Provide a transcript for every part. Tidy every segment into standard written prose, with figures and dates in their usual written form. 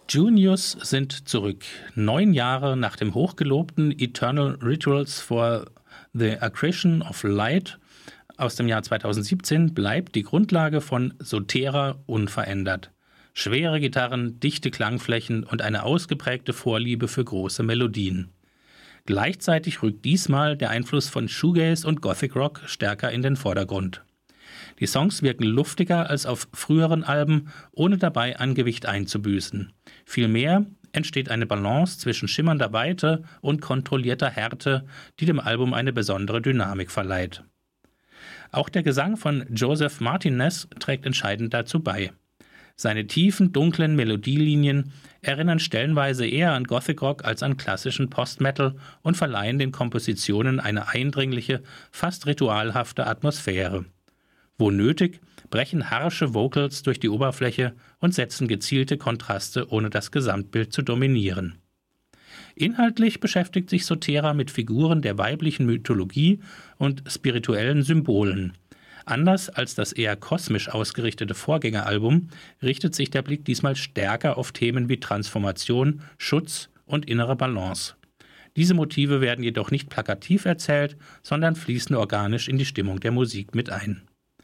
Juniors sind zurück. 9 Jahre nach dem hochgelobten Eternal Rituals for the Accretion of Light aus dem Jahr 2017 bleibt die Grundlage von Sotera unverändert. Schwere Gitarren, dichte Klangflächen und eine ausgeprägte Vorliebe für große Melodien. Gleichzeitig rückt diesmal der Einfluss von Shoegaze und Gothic Rock stärker in den Vordergrund. Die Songs wirken luftiger als auf früheren Alben, ohne dabei an Gewicht einzubüßen. Vielmehr entsteht eine Balance zwischen schimmernder Weite und kontrollierter Härte, die dem Album eine besondere Dynamik verleiht. Auch der Gesang von Joseph Martinez trägt entscheidend dazu bei. Seine tiefen, dunklen Melodielinien erinnern stellenweise eher an Gothic Rock als an klassischen Post-Metal und verleihen den Kompositionen eine eindringliche, fast ritualhafte Atmosphäre. Wo nötig, brechen harsche Vocals durch die Oberfläche und setzen gezielte Kontraste, ohne das Gesamtbild zu dominieren. Inhaltlich beschäftigt sich Sotera mit Figuren der weiblichen Mythologie und spirituellen Symbolen. Anders als das eher kosmisch ausgerichtete Vorgängeralbum richtet sich der Blick diesmal stärker auf Themen wie Transformation, Schutz und innere Balance. Diese Motive werden jedoch nicht plakativ erzählt, sondern fließen organisch in die Stimmung der Musik mit ein.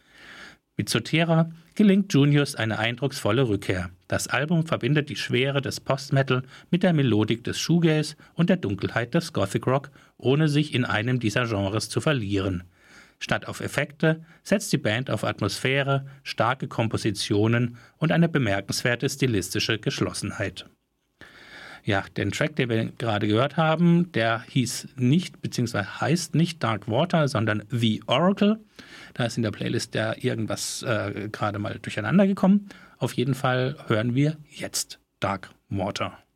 Mit Sotera gelingt Juniors eine eindrucksvolle Rückkehr. Das Album verbindet die Schwere des Post-Metal mit der Melodik des Shoegaze und der Dunkelheit des Gothic Rock, ohne sich in einem dieser Genres zu verlieren. Statt auf Effekte setzt die Band auf Atmosphäre, starke Kompositionen und eine bemerkenswerte stilistische Geschlossenheit. Ja, den Track, den wir gerade gehört haben, der hieß nicht, beziehungsweise heißt nicht Dark Water, sondern The Oracle. Da ist in der Playlist ja irgendwas gerade mal durcheinander gekommen. Auf jeden Fall hören wir jetzt Dark Water.